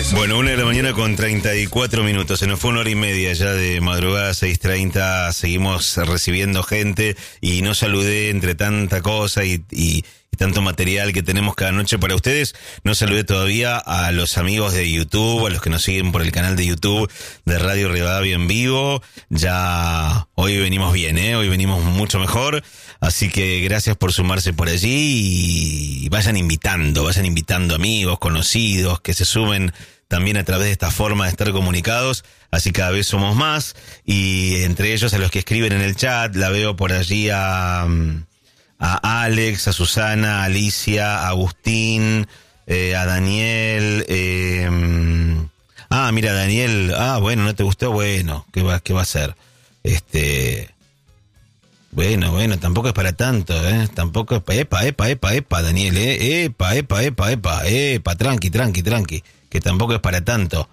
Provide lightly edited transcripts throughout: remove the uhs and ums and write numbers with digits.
Bueno, 1 de la mañana con 34 minutos. Se nos fue 1 hora y media ya de madrugada, 6:30. Seguimos recibiendo gente y no saludé entre tanta cosa y tanto material que tenemos cada noche para ustedes. No saludé todavía a los amigos de YouTube, a los que nos siguen por el canal de YouTube de Radio Rivadavia en vivo. Ya hoy venimos bien, hoy venimos mucho mejor. Así que gracias por sumarse por allí y vayan invitando amigos, conocidos, que se sumen también a través de esta forma de estar comunicados. Así cada vez somos más y entre ellos a los que escriben en el chat, la veo por allí a Alex, a Susana, a Alicia, a Agustín, a Daniel. Mira, Daniel, bueno, ¿no te gustó? Bueno, ¿qué va a ser? Bueno, tampoco es para tanto, tampoco es epa, Daniel, epa, tranqui, que tampoco es para tanto.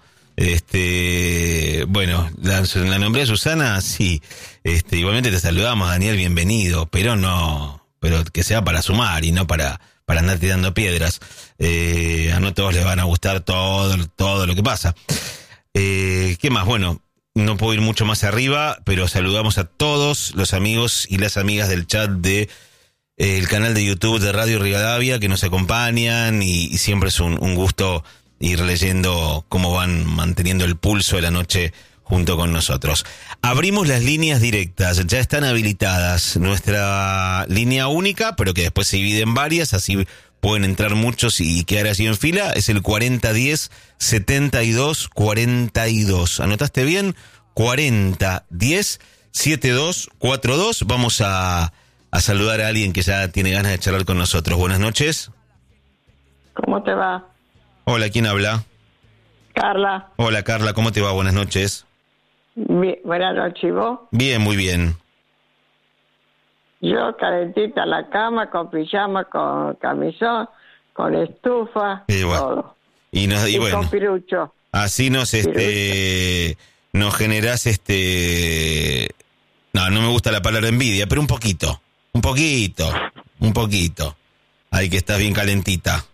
Bueno, la nombré a Susana, sí, igualmente te saludamos, Daniel, bienvenido, pero que sea para sumar y no para andar tirando piedras. A no todos les van a gustar todo lo que pasa. ¿Qué más? Bueno, no puedo ir mucho más arriba, pero saludamos a todos los amigos y las amigas del chat de el canal de YouTube de Radio Rivadavia que nos acompañan y siempre es un gusto ir leyendo cómo van manteniendo el pulso de la noche junto con nosotros. Abrimos las líneas directas, ya están habilitadas. Nuestra línea única, pero que después se divide en varias, así pueden entrar muchos y quedar así en fila, es el 4010-7242. ¿Anotaste bien? 4010-7242. Vamos a saludar a alguien que ya tiene ganas de charlar con nosotros. Buenas noches. ¿Cómo te va? Hola, ¿quién habla? Carla. Hola, Carla, ¿cómo te va? Buenas noches. Bien, buenas noches, ¿y vos? Bien, muy bien. Yo calentita en la cama, con pijama, con camisón, con estufa, todo. Y bueno, con pirucho. Así nos generás no me gusta la palabra envidia, pero un poquito. Ahí que estás bien calentita.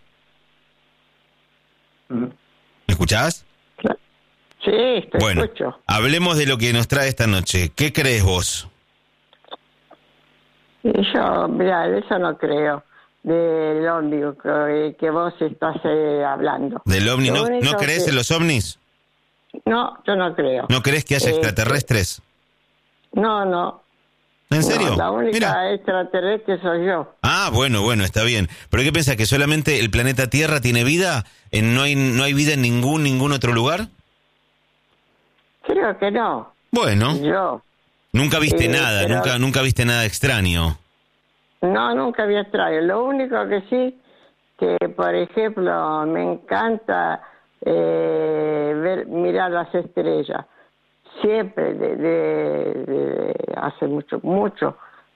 ¿Me escuchás? Sí, te escucho. Bueno, hablemos de lo que nos trae esta noche. ¿Qué crees vos? Yo, mira, de eso no creo. Del ovni que vos estás hablando. ¿Del ovni? ¿No crees en los ovnis? No, yo no creo. ¿No crees que haya extraterrestres? No. ¿En serio? No, la única extraterrestre soy yo. Bueno, está bien. ¿Pero qué piensas? ¿Que solamente el planeta Tierra tiene vida? ¿No hay vida en ningún otro lugar? Creo que no. Bueno. Yo. Nunca viste nada, nunca viste nada extraño. No, nunca vi extraño. Lo único que sí, que por ejemplo me encanta mirar las estrellas. Siempre, de hace mucho,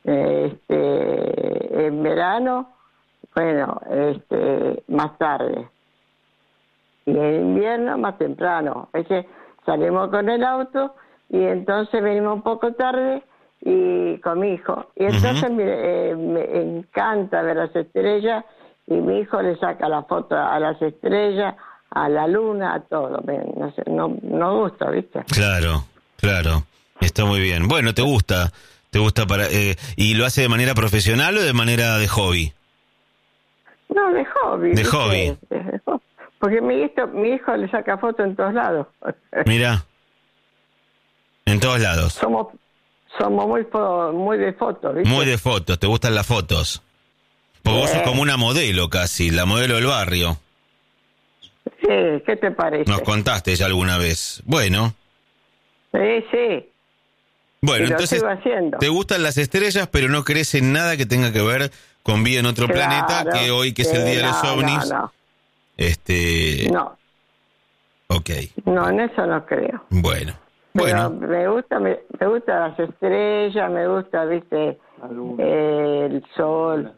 en verano, bueno, más tarde. Y en invierno más temprano. Es que salimos con el auto y entonces venimos un poco tarde y con mi hijo. Y entonces me encanta ver las estrellas y mi hijo le saca la foto a las estrellas, a la luna, a todo. No gusta, ¿viste? Claro. Está muy bien. Bueno, ¿te gusta y lo hace de manera profesional o de manera de hobby? No, de hobby. De hobby. Porque mi hijo le saca foto en todos lados. Mira. En todos lados. Somos muy de fotos, ¿viste? Muy de fotos, ¿te gustan las fotos? Porque vos sos como una modelo casi, la modelo del barrio. Sí, ¿qué te parece? Nos contaste ya alguna vez. Bueno. Sí. Bueno, y entonces te gustan las estrellas, pero no crees en nada que tenga que ver con vida en otro planeta, que hoy que es el día de los ovnis. No. No. Ok. No, en eso no creo. Bueno. Pero me gusta las estrellas, me gusta, ¿viste? El sol.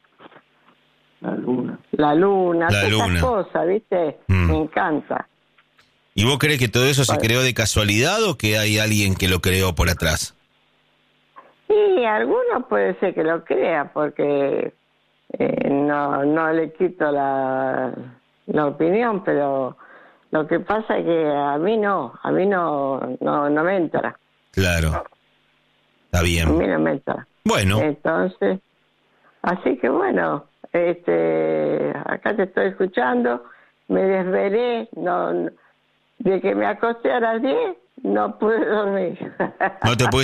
La luna, esas cosas, ¿viste? Me encanta. ¿Y vos crees que todo eso se creó de casualidad o que hay alguien que lo creó por atrás? Sí, alguno puede ser que lo crea, porque no le quito la opinión, pero Lo que pasa es que a mí no me entra. Claro, está A bien. mí no me entra. Bueno, Entonces, así que bueno, acá te estoy escuchando, me desvelé, de que me acosté a las 10, no pude dormir. no te